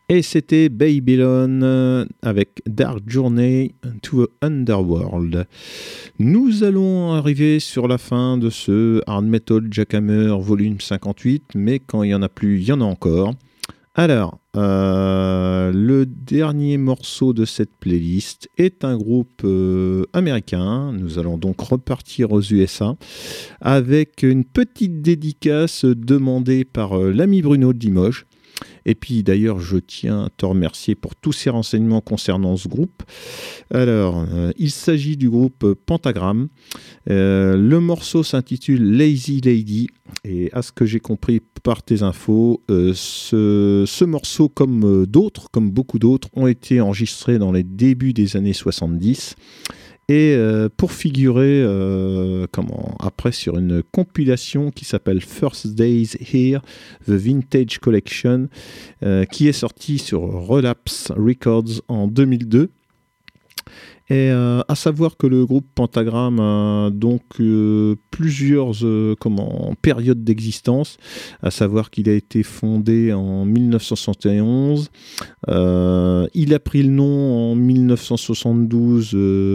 Et c'était Babylon avec Dark Journey to the Underworld. Nous allons arriver sur la fin de ce Hard Metal Jackhammer volume 58, mais quand il n'y en a plus, il y en a encore. Alors, le dernier morceau de cette playlist est un groupe américain. Nous allons donc repartir aux USA avec une petite dédicace demandée par l'ami Bruno de Limoges. Et puis d'ailleurs, je tiens à te remercier pour tous ces renseignements concernant ce groupe. Alors, il s'agit du groupe Pentagram. Le morceau s'intitule Lazy Lady. Et à ce que j'ai compris par tes infos, ce morceau, comme d'autres, comme beaucoup d'autres, ont été enregistrés dans les débuts des années 70. Et pour figurer après sur une compilation qui s'appelle First Days Here, The Vintage Collection, qui est sortie sur Relapse Records en 2002. Et à savoir que le groupe Pentagram a donc plusieurs périodes d'existence, à savoir qu'il a été fondé en 1971, il a pris le nom en 1972,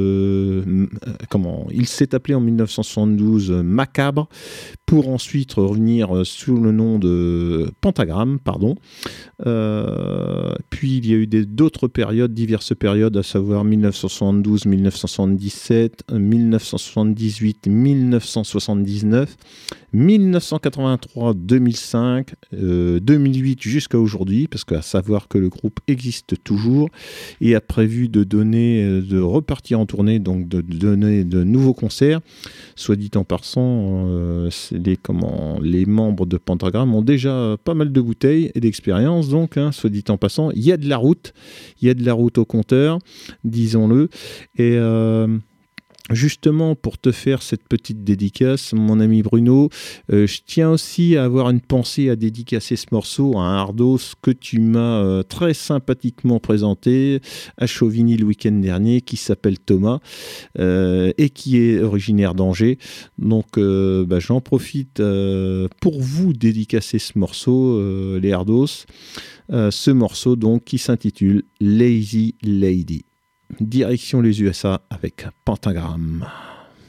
il s'est appelé en 1972 Macabre, pour ensuite revenir sous le nom de Pentagram, puis il y a eu d'autres périodes, diverses périodes, à savoir 1972, 1977, 1978, 1979, 1983, 2005, 2008 jusqu'à aujourd'hui, parce qu'à savoir que le groupe existe toujours et a prévu de repartir en tournée, donc de donner de nouveaux concerts. Soit dit en passant, les membres de Pentagram ont déjà pas mal de bouteilles et d'expérience, donc soit dit en passant, il y a de la route au compteur, disons-le. Et justement, pour te faire cette petite dédicace, mon ami Bruno, je tiens aussi à avoir une pensée à dédicacer ce morceau à un hardos que tu m'as très sympathiquement présenté à Chauvigny le week-end dernier, qui s'appelle Thomas et qui est originaire d'Angers. Donc, j'en profite pour vous dédicacer ce morceau, les hardos. Ce morceau donc qui s'intitule Lazy Lady. Direction les USA avec Pentagram.